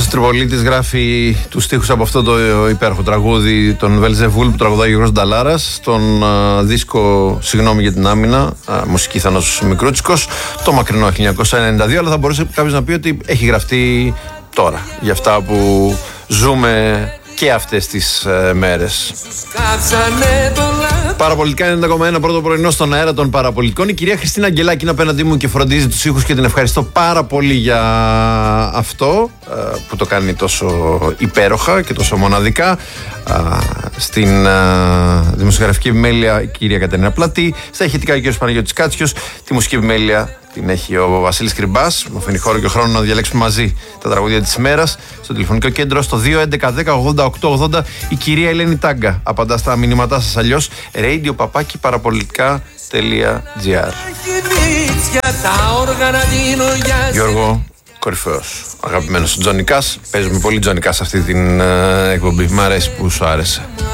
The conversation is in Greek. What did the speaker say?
Τριπολίτης γράφει τους στίχους από αυτό το υπέροχο τραγούδι, τον Βελζεβούλ που τραγουδάει ο Γιώργος Νταλάρας, στον δίσκο Συγγνώμη για την άμυνα, μουσική Θανός Μικρούτσικος, το μακρινό 1992, αλλά θα μπορούσε κάποιος να πει ότι έχει γραφτεί τώρα, για αυτά που ζούμε και αυτές τις μέρες. Παραπολιτικά 90,1 πρώτο πρωινό στον αέρα των παραπολιτικών. Η κυρία Χριστίνα Αγγελάκη είναι απέναντί μου και φροντίζει τους ήχους και την ευχαριστώ πάρα πολύ για αυτό που το κάνει τόσο υπέροχα και τόσο μοναδικά. Στην δημοσιογραφική επιμέλεια η κυρία Κατερίνα Πλατή, στα ηχητικά ο κ. Παναγιώτης Κάτσιος, τη μουσική επιμέλεια την έχει ο Βασίλης Κρυμπάς. Μου αφήνει χώρο και χρόνο να διαλέξουμε μαζί τα τραγούδια της ημέρας. Στο τηλεφωνικό κέντρο στο 211-10-88-80 η κυρία Ελένη Τάγκα απαντά στα μηνύματά σας, αλλιώς radio@parapolitica.gr. Γιώργο, κορυφαίος, αγαπημένος Τζονικάς. Παίζουμε πολύ Τζονικά σε αυτή την εκπομπή. Μ' αρέσει που σου άρεσε.